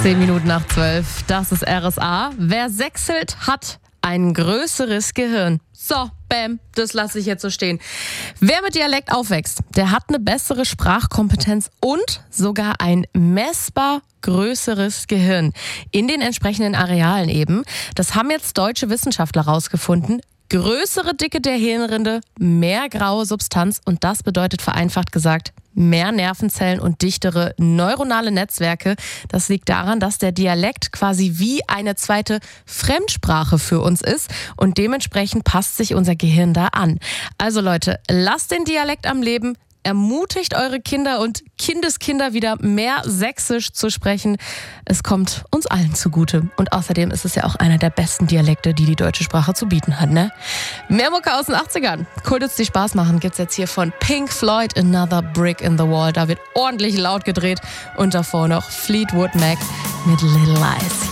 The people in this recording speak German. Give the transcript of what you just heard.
10 Minuten nach 12, das ist RSA. Wer sächselt, hat ein größeres Gehirn. So, bam, das lasse ich jetzt so stehen. Wer mit Dialekt aufwächst, der hat eine bessere Sprachkompetenz und sogar ein messbar größeres Gehirn. In den entsprechenden Arealen eben. Das haben jetzt deutsche Wissenschaftler rausgefunden. Größere Dicke der Hirnrinde, mehr graue Substanz und das bedeutet vereinfacht gesagt mehr Nervenzellen und dichtere neuronale Netzwerke. Das liegt daran, dass der Dialekt quasi wie eine zweite Fremdsprache für uns ist und dementsprechend passt sich unser Gehirn da an. Also Leute, lasst den Dialekt am Leben. Ermutigt eure Kinder und Kindeskinder wieder mehr Sächsisch zu sprechen. Es kommt uns allen zugute. Und außerdem ist es ja auch einer der besten Dialekte, die die deutsche Sprache zu bieten hat, ne? Mehr Mucke aus den 80ern. Kultits, die Spaß machen, gibt's jetzt hier von Pink Floyd, Another Brick in the Wall. Da wird ordentlich laut gedreht. Und davor noch Fleetwood Mac mit Little Lies.